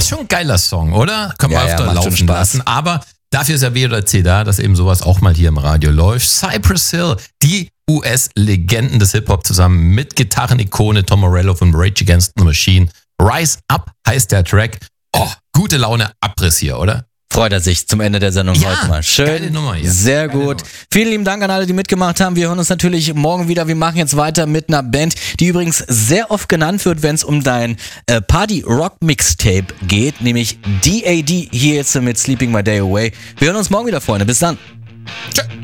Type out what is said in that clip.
schon ein geiler Song, oder? Kann man Ja, öfter macht schon laufen Spaß. lassen. Aber dafür ist ja WJC da, dass eben sowas auch mal hier im Radio läuft. Cypress Hill, die US-Legenden des Hip-Hop zusammen mit Gitarrenikone Tom Morello von Rage Against the Machine. Rise Up heißt der Track. Oh, gute Laune, Abriss hier, oder? Freut er sich zum Ende der Sendung Ja, heute mal. Schön. geile Nummer hier. Sehr Geile gut. Nummer. Vielen lieben Dank an alle, die mitgemacht haben. Wir hören uns natürlich morgen wieder. Wir machen jetzt weiter mit einer Band, die übrigens sehr oft genannt wird, wenn es um dein Party-Rock-Mixtape geht, nämlich DAD hier jetzt mit Sleeping My Day Away. Wir hören uns morgen wieder, Freunde. Bis dann. Tschö.